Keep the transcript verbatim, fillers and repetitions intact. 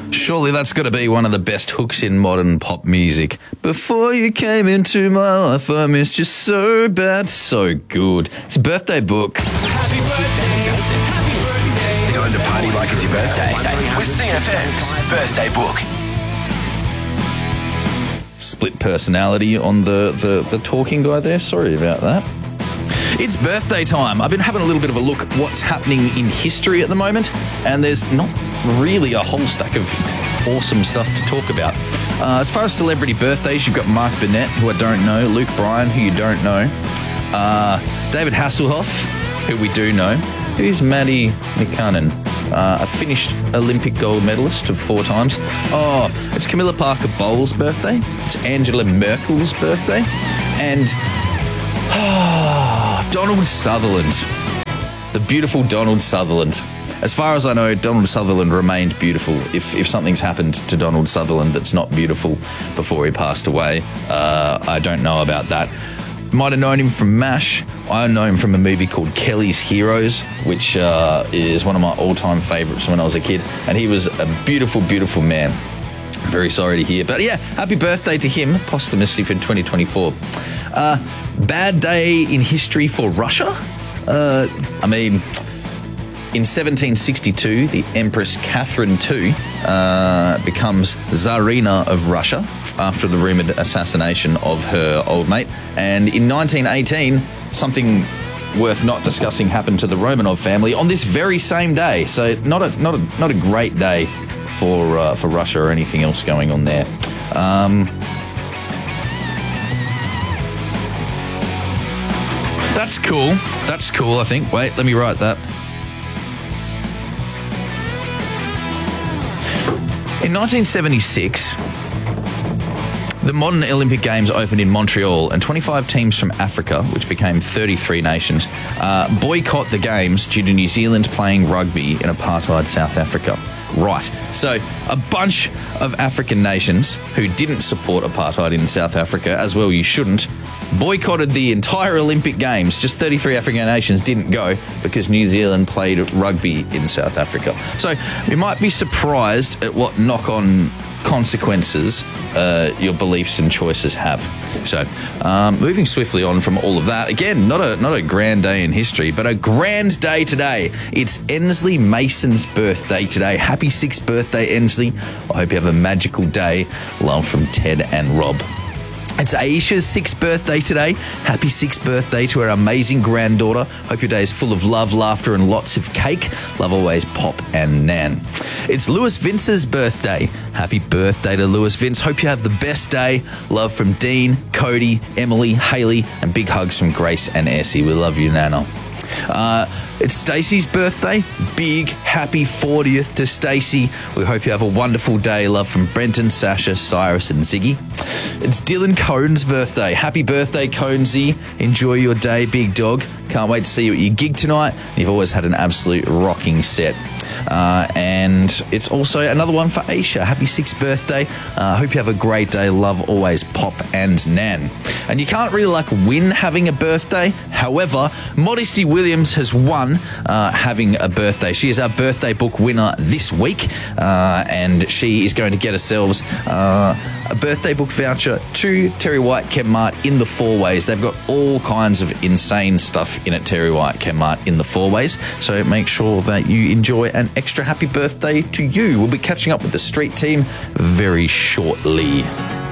Surely that's got to be one of the best hooks in modern pop music. Before you came into my life, I missed you so bad, so good. It's a birthday book. Happy birthday, happy birthday. Time to party like it's your birthday with C F X Birthday Book. Split personality on the, the, the talking guy there. Sorry about that. It's birthday time. I've been having a little bit of a look at what's happening in history at the moment, and there's not really a whole stack of awesome stuff to talk about. Uh, as far as celebrity birthdays, you've got Mark Burnett, who I don't know, Luke Bryan, who you don't know, uh, David Hasselhoff, who we do know. Who's Maddie Mikanen? Uh, a finished Olympic gold medalist of four times. Oh, it's Camilla Parker Bowles' birthday. It's Angela Merkel's birthday. And oh, Donald Sutherland. The beautiful Donald Sutherland. As far as I know, Donald Sutherland remained beautiful. If if something's happened to Donald Sutherland that's not beautiful before he passed away, uh, I don't know about that. Might have known him from MASH. I know him from a movie called Kelly's Heroes, which uh, is one of my all-time favourites when I was a kid. And he was a beautiful, beautiful man. Very sorry to hear. But yeah, happy birthday to him, posthumously for twenty twenty-four. Uh, bad day in history for Russia? Uh, I mean, in seventeen sixty-two, the Empress Catherine the Second uh, becomes Tsarina of Russia after the rumoured assassination of her old mate. And in nineteen eighteen, something worth not discussing happened to the Romanov family on this very same day. So not a not a not a great day for uh, for Russia or anything else going on there. Um, that's cool. That's cool, I think. Wait, let me write that. In nineteen seventy-six, the modern Olympic Games opened in Montreal, and twenty-five teams from Africa, which became thirty-three nations, uh, boycott the Games due to New Zealand playing rugby in apartheid South Africa. Right. So a bunch of African nations who didn't support apartheid in South Africa, as well you shouldn't, boycotted the entire Olympic Games. Just thirty-three African nations didn't go because New Zealand played rugby in South Africa. So you might be surprised at what knock-on consequences uh, your beliefs and choices have. So um, moving swiftly on from all of that, again, not a not a grand day in history, but a grand day today. It's Ensley Mason's birthday today. Happy sixth birthday, Ensley. I hope you have a magical day. Love from Ted and Rob. It's Aisha's sixth birthday today. Happy sixth birthday to her amazing granddaughter. Hope your day is full of love, laughter, and lots of cake. Love always, Pop and Nan. It's Lewis Vince's birthday. Happy birthday to Lewis Vince. Hope you have the best day. Love from Dean, Cody, Emily, Haley, and big hugs from Grace and Essie. We love you, Nana. Uh, it's Stacey's birthday. Big happy fortieth to Stacey. We hope you have a wonderful day. Love from Brenton, Sasha, Cyrus, and Ziggy. It's Dylan Cohn's birthday. Happy birthday, Cohnsy. Enjoy your day, big dog. Can't wait to see you at your gig tonight. You've always had an absolute rocking set. Uh, and it's also another one for Aisha. Happy sixth birthday. I uh, hope you have a great day. Love always, Pop and Nan. And you can't really like win having a birthday. However, Modesty Williams has won uh, having a birthday. She is our birthday book winner this week. Uh, and she is going to get ourselves uh, a birthday book voucher to Terry White Chemmart in the Four Ways. They've got all kinds of insane stuff in at Terry White Chemmart in the Four Ways. So make sure that you enjoy an extra happy birthday to you. We'll be catching up with the street team very shortly.